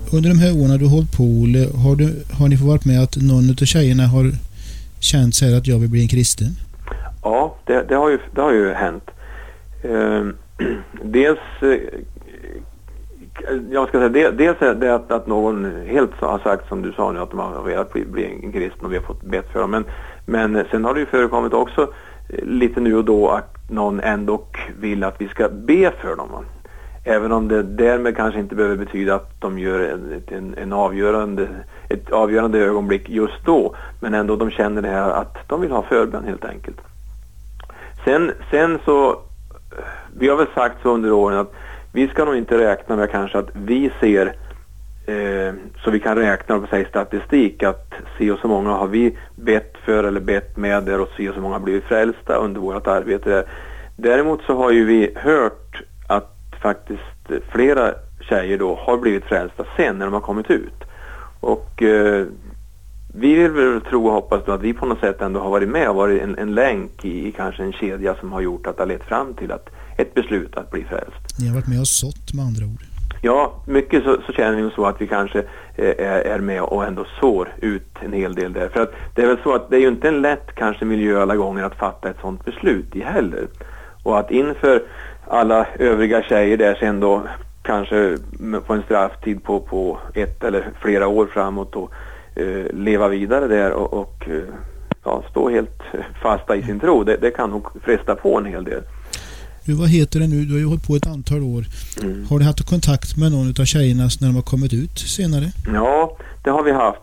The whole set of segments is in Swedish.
Under de här åren du har hållit på, Olle, har ni fått varit med att någon av tjejerna har känt sig att jag vill bli en kristen? Ja, det har ju hänt. Dels jag ska säga, dels är det att någon helt har sagt, som du sa nu, att de har velat bli en kristen och vi har fått bett för dem. Men sen har det ju förekommit också lite nu och då att någon ändå vill att vi ska be för dem. Även om det därmed kanske inte behöver betyda att de gör ett avgörande ögonblick just då. Men ändå de känner det här att de vill ha förbön helt enkelt. Sen så, vi har väl sagt så under åren att vi ska nog inte räkna med kanske att vi ser, så vi kan räkna på sig statistik, att se och så många har vi bett för eller bett med där och se och så många har blivit frälsta under vårt arbete där. Däremot så har ju vi hört att faktiskt flera tjejer då har blivit frälsta sen när de har kommit ut. Och vi vill väl tro och hoppas då att vi på något sätt ändå har varit med och varit en länk i kanske en kedja som har gjort att det har lett fram till ett beslut att bli frälst. Ni har varit med och sått, med andra ord. Ja, mycket så känner vi så att vi kanske är med och ändå sår ut en hel del där. För att det är väl så att det är ju inte en lätt kanske miljö alla gånger att fatta ett sånt beslut i heller. Och att inför alla övriga tjejer där sen då kanske på en strafftid på 1 eller flera år framåt och leva vidare där och stå helt fasta i sin tro. Det kan nog fresta på en hel del. Du, vad heter det nu? Du har ju hållit på ett antal år. Har du haft kontakt med någon av tjejerna när de har kommit ut senare? Ja, det har vi haft.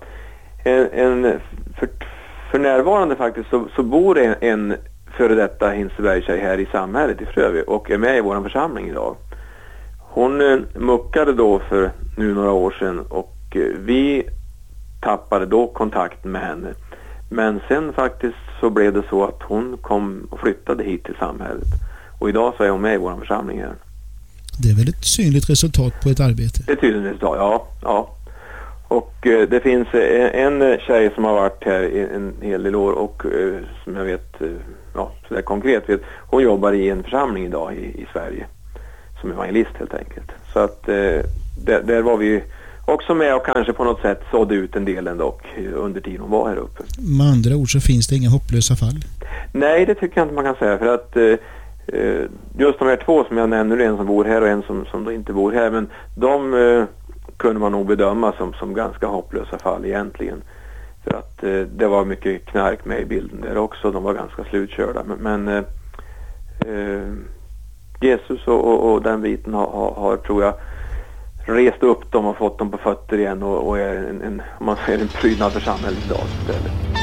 För närvarande faktiskt så bor en före detta Hinsebergstjej här i samhället i Frövi och är med i vår församling idag. Hon muckade då för nu några år sedan och vi tappade då kontakten med henne. Men sen faktiskt så blev det så att hon kom och flyttade hit till samhället. Och idag så är hon med i vår församling här. Det är väl ett synligt resultat på ett arbete? Det är tydligt resultat, ja. Och det finns en tjej som har varit här i en hel del år och som jag vet, så där konkret vet, hon jobbar i en församling idag i Sverige som evangelist helt enkelt. Så att där var vi också med och kanske på något sätt sådde ut en del ändå under tiden hon var här uppe. Med andra ord så finns det inga hopplösa fall? Nej, det tycker jag inte man kan säga, för att just de här två som jag nämner, en som bor här och en som då inte bor här, men de kunde man nog bedöma som ganska hopplösa fall egentligen. För att det var mycket knark med i bilden där också, de var ganska slutkörda. Men Jesus och den biten har tror jag rest upp dem och fått dem på fötter igen och är om man säger en prydnad för samhället idag istället.